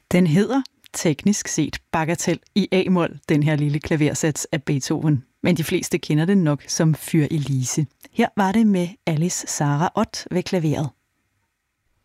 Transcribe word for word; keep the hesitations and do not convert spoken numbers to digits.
Den hedder teknisk set Bagatel i A-mol, den her lille klaversats af Beethoven. Men de fleste kender den nok som Für Elise. Her var det med Alice Sarah Ott ved klaveret.